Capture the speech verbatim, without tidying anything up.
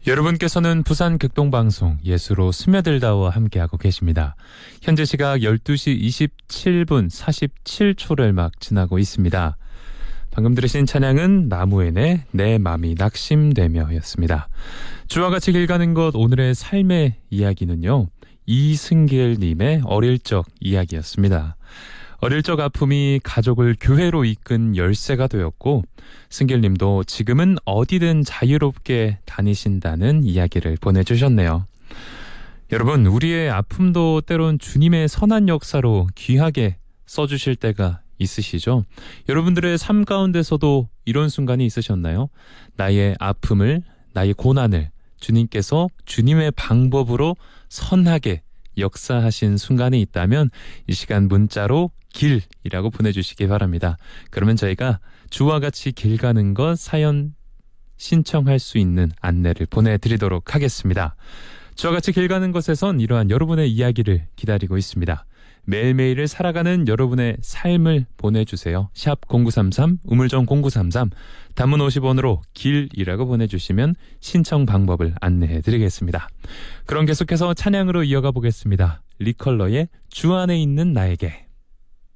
여러분께서는 부산 극동방송 예수로 스며들다와 함께하고 계십니다. 현재 시각 열두 시 이십칠 분 사십칠 초를 막 지나고 있습니다. 방금 들으신 찬양은 나무엔의 내 맘이 낙심되며 였습니다. 주와 같이 길 가는 것, 오늘의 삶의 이야기는요, 이승길님의 어릴 적 이야기였습니다. 어릴 적 아픔이 가족을 교회로 이끈 열쇠가 되었고, 승길님도 지금은 어디든 자유롭게 다니신다는 이야기를 보내주셨네요. 여러분, 우리의 아픔도 때론 주님의 선한 역사로 귀하게 써주실 때가 있으시죠? 여러분들의 삶 가운데서도 이런 순간이 있으셨나요? 나의 아픔을, 나의 고난을 주님께서 주님의 방법으로 선하게 역사하신 순간이 있다면 이 시간 문자로 길이라고 보내주시기 바랍니다. 그러면 저희가 주와 같이 길 가는 것 사연 신청할 수 있는 안내를 보내드리도록 하겠습니다. 주와 같이 길 가는 것에선 이러한 여러분의 이야기를 기다리고 있습니다. 매일매일을 살아가는 여러분의 삶을 보내주세요. 샵 공구삼삼, 우물정 공구삼삼, 단문 오십 원으로 길이라고 보내주시면 신청 방법을 안내해드리겠습니다. 그럼 계속해서 찬양으로 이어가 보겠습니다. 리컬러의 주 안에 있는 나에게.